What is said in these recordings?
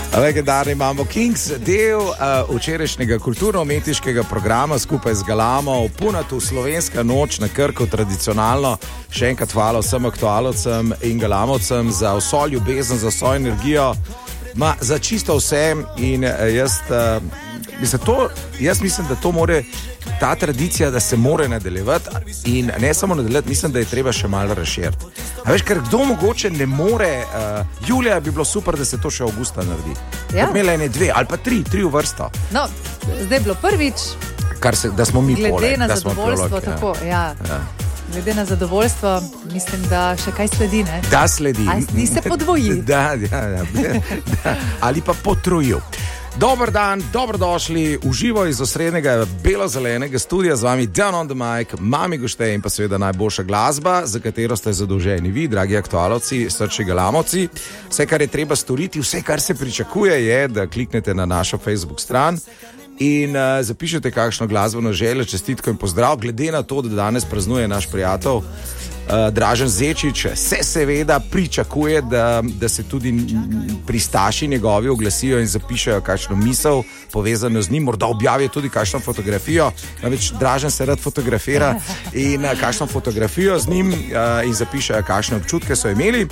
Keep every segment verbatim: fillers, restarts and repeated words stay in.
Legendarni Mambo Kings, del uh, včerajšnjega kulturno-umetniškega programa skupaj z Galamo, v Punatu slovenska noč na Krku, tradicionalno. Še enkrat hvala vsem aktualcem in Galamovcem za vso ljubezen, za vso energijo, ma, za čisto vse. In uh, jaz, uh, mislim, to, jaz mislim, da to more, ta tradicija, da se more nadaljevati in ne samo nadaljevati, mislim, da je treba še malo razširiti. A veš, ker kdo mogoče ne more, uh, Julija bi bilo super, da se to še avgusta naredi. Ja. Imela ene dve ali pa tri, tri v vrsto. No, zdaj je bilo prvič, kar se, da smo mi glede poleg, na da smo zadovoljstvo, prolog, tako, ja. Ja. Glede na zadovoljstvo, mislim, da še kaj sledi, ne? Da sledi. Ali niste podvojili? Da, ja, ja, da, ali pa potrojil. Dober dan, dobrodošli v živo iz osrednjega belo-zelenega studia, z vami Down on the Mic, Mami Gošte in pa seveda najboljša glasba, za katero ste zadolženi vi, dragi aktualovci, srčni Galamovci. Vse, kar je treba storiti, vse, kar se pričakuje, je, da kliknete na našo Facebook stran in uh, zapišete kakšno glasbeno željo, čestitko in pozdrav, glede na to, da danes praznuje naš prijatelj Uh, Dražen Zečič, se seveda pričakuje, da, da se tudi pristaši njegovi oglasijo in zapišajo kakšno misel povezano z njim, morda objavijo tudi kakšno fotografijo, namreč Dražen se rad fotografira in uh, kakšno fotografijo z njim uh, in zapišajo kakšne občutke so imeli.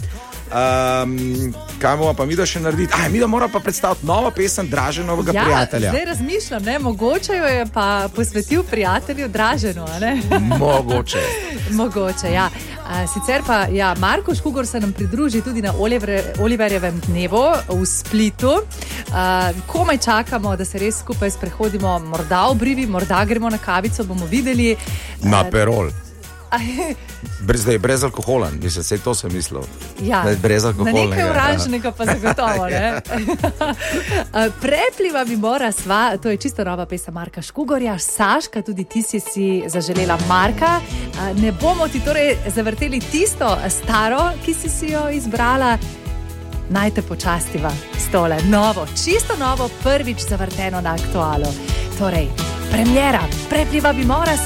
Um, kaj bomo pa mi da še narediti? Aj, mi da mora pa predstaviti novo pesem Draženovega ja, prijatelja. Zdaj razmišljam, ne, mogoče jo je pa posvetil prijatelju Draženu, ne? Mogoče. Mogoče, ja. A, sicer pa, ja, Marko Škugor se nam pridruži tudi na Oliver, Oliverjevem dnevu v Splitu. A, komaj čakamo, da se res skupaj sprehodimo, morda obrivi, morda gremo na kavico, bomo videli. Na A, Perol. Brez, da je brez alkohola, mislim, vse to sem mislil. Ja, brez alkoholnega. Na nekaj oranžnega pa zagotovo, ne? Prepliva mi mora sva, to je čisto nova pesem Marka Škugorja. Saška, tudi ti si si zaželela Marka. Ne bomo ti torej zavrteli tisto staro, ki si si jo izbrala. Naj te počastiva s tole novo, čisto novo, prvič zavrteno na Aktualu. Torej, premiera, Prepliva mi mora